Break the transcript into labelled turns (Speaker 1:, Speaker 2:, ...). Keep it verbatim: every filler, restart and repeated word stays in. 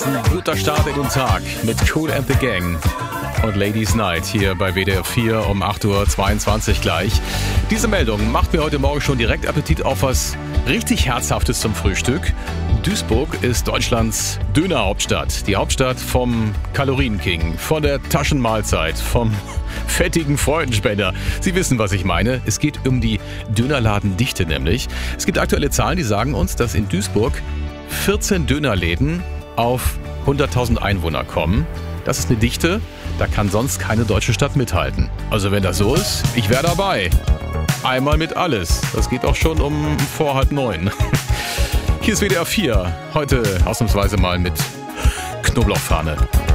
Speaker 1: Ein guter Start in den Tag mit Kool and the Gang und Ladies Night hier bei W D R vier um acht Uhr zweiundzwanzig gleich. Diese Meldung macht mir heute Morgen schon direkt Appetit auf was richtig Herzhaftes zum Frühstück. Duisburg ist Deutschlands Dönerhauptstadt. Die Hauptstadt vom Kalorienking, von der Taschenmahlzeit, vom fettigen Freudenspender. Sie wissen, was ich meine. Es geht um die Dönerladendichte nämlich. Es gibt aktuelle Zahlen, die sagen uns, dass in Duisburg vierzehn Dönerläden auf hunderttausend Einwohner kommen. Das ist eine Dichte, da kann sonst keine deutsche Stadt mithalten. Also wenn das so ist, ich wäre dabei. Einmal mit alles. Das geht auch schon um vor halb neun. Hier ist W D R vier. Heute ausnahmsweise mal mit Knoblauchfahne.